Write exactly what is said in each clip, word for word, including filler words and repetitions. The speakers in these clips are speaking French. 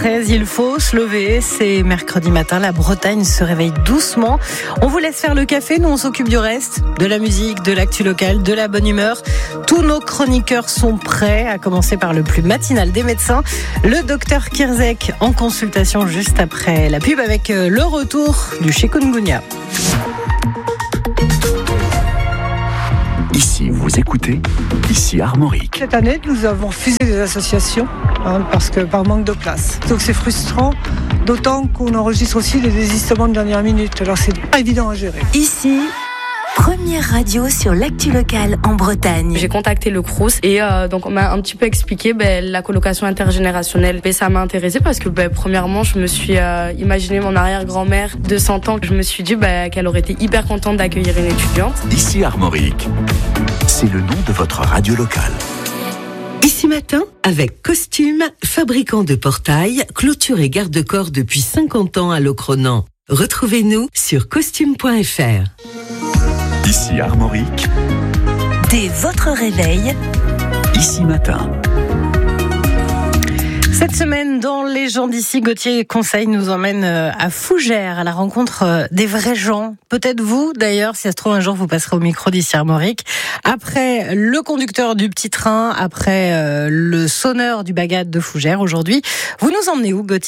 treize, il faut se lever. C'est mercredi matin, la Bretagne se réveille doucement. On vous laisse faire le café, nous on s'occupe du reste, de la musique, de l'actu locale, de la bonne humeur. Tous nos chroniqueurs sont prêts, à commencer par le plus matinal des médecins, le docteur Kirzek en consultation juste après la pub avec le retour du chikungunya. Ici, vous écoutez, ici Armorique. Cette année, nous avons refusé des associations hein, parce que par manque de place. Donc c'est frustrant, d'autant qu'on enregistre aussi des désistements de dernière minute. Alors c'est pas évident à gérer. Ici, première radio sur l'actu locale en Bretagne. J'ai contacté le Crous et euh, donc on m'a un petit peu expliqué ben, la colocation intergénérationnelle. Et ça m'a intéressée parce que ben, premièrement, je me suis euh, imaginé mon arrière-grand-mère de cent ans. Je me suis dit ben, qu'elle aurait été hyper contente d'accueillir une étudiante. Ici Armorique, c'est le nom de votre radio locale. Ici matin, avec Costume, fabricant de portails, clôture et garde-corps depuis cinquante ans à Locronan. Retrouvez-nous sur costume point f r. Ici Armorique, Dès votre réveil, ici matin. Cette semaine, dans Les gens d'ici, Gauthier Conseil nous emmène à Fougères, à la rencontre des vrais gens. Peut-être vous, d'ailleurs, si ça se trouve, un jour, vous passerez au micro d'ici Armorique. Après le conducteur du petit train, après le sonneur du bagad de Fougères, aujourd'hui, vous nous emmenez où, Gauthier ?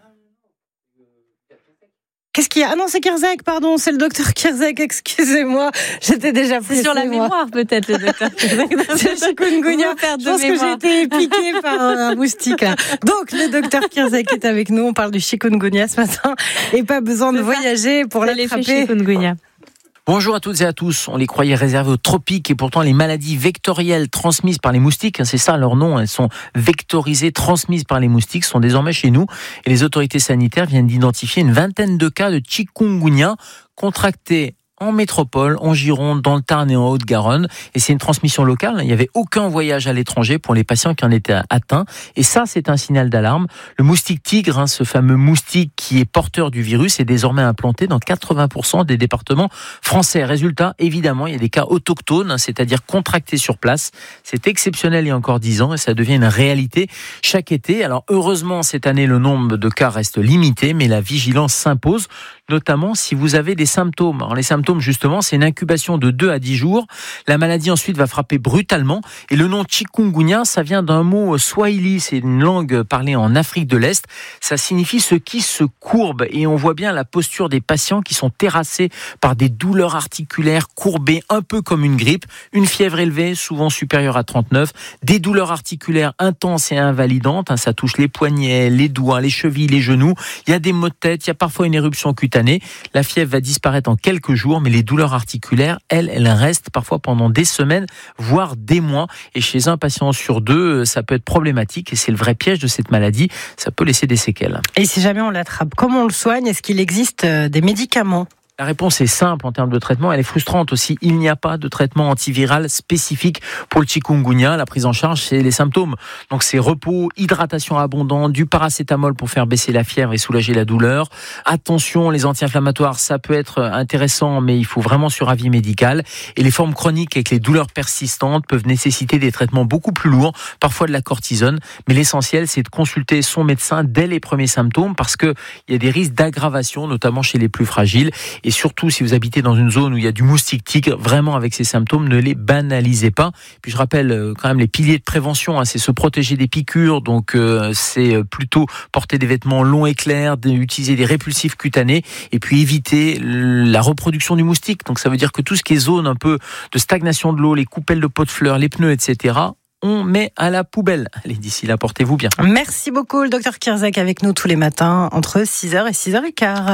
Qu'est-ce qu'il y a ? Ah non, c'est Kirzek, pardon, c'est le docteur Kirzek, excusez-moi, j'étais déjà pressée. C'est sur la moi. mémoire, peut-être, le docteur Kirzek. C'est le chikungunya. Je pense que j'ai été piquée par un moustique, là. Donc, le docteur Kirzek est avec nous, on parle du chikungunya ce matin, et pas besoin de c'est voyager pour ça, l'attraper. l'effet chikungunya. Bonjour à toutes et à tous. On les croyait réservés aux tropiques et pourtant les maladies vectorielles transmises par les moustiques, c'est ça leur nom, elles sont vectorisées, transmises par les moustiques, sont désormais chez nous. Et les autorités sanitaires viennent d'identifier une vingtaine de cas de chikungunya contractés en métropole, en Gironde, dans le Tarn et en Haute-Garonne. Et c'est une transmission locale. Il n'y avait aucun voyage à l'étranger pour les patients qui en étaient atteints. Et ça, c'est un signal d'alarme. Le moustique tigre, hein, ce fameux moustique qui est porteur du virus, est désormais implanté dans quatre-vingts pour cent des départements français. Résultat, évidemment, il y a des cas autochtones, hein, c'est-à-dire contractés sur place. C'est exceptionnel il y a encore dix ans et ça devient une réalité chaque été. Alors, heureusement, cette année, le nombre de cas reste limité, mais la vigilance s'impose, notamment si vous avez des symptômes. Alors, les symptômes, justement, c'est une incubation de deux à dix jours. La maladie ensuite va frapper brutalement. Et le nom chikungunya, ça vient d'un mot swahili, c'est une langue parlée en Afrique de l'Est. Ça signifie ce qui se courbe. Et on voit bien la posture des patients qui sont terrassés par des douleurs articulaires courbées, un peu comme une grippe, une fièvre élevée, souvent supérieure à trente-neuf, des douleurs articulaires intenses et invalidantes. Ça touche les poignets, les doigts, les chevilles, les genoux. Il y a des maux de tête, il y a parfois une éruption cutanée. La fièvre va disparaître en quelques jours, mais les douleurs articulaires, elles, elles restent parfois pendant des semaines, voire des mois. Et chez un patient sur deux, ça peut être problématique. Et c'est le vrai piège de cette maladie. Ça peut laisser des séquelles. Et si jamais on l'attrape, comment on le soigne ? Est-ce qu'il existe des médicaments ? La réponse est simple en termes de traitement, elle est frustrante aussi. Il n'y a pas de traitement antiviral spécifique pour le chikungunya. La prise en charge, c'est les symptômes. Donc c'est repos, hydratation abondante, du paracétamol pour faire baisser la fièvre et soulager la douleur. Attention, les anti-inflammatoires, ça peut être intéressant, mais il faut vraiment sur avis médical. Et les formes chroniques avec les douleurs persistantes peuvent nécessiter des traitements beaucoup plus lourds, parfois de la cortisone. Mais l'essentiel, c'est de consulter son médecin dès les premiers symptômes parce qu'il y a des risques d'aggravation, notamment chez les plus fragiles. Et surtout, si vous habitez dans une zone où il y a du moustique tigre, vraiment avec ces symptômes, ne les banalisez pas. Puis je rappelle quand même les piliers de prévention, hein, c'est se protéger des piqûres, donc euh, c'est plutôt porter des vêtements longs et clairs, utiliser des répulsifs cutanés, et puis éviter la reproduction du moustique. Donc ça veut dire que tout ce qui est zone un peu de stagnation de l'eau, les coupelles de pots de fleurs, les pneus, et cetera, on met à la poubelle. Allez, d'ici là, portez-vous bien. Merci beaucoup, le docteur Kirzek avec nous tous les matins entre six heures et six heures quinze.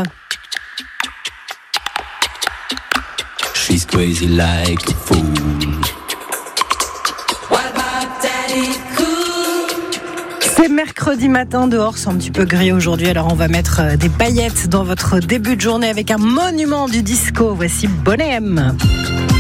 She's crazy like a fool. C'est mercredi matin, dehors c'est un petit peu gris aujourd'hui, alors on va mettre des paillettes dans votre début de journée avec un monument du disco. Voici Bonnet M.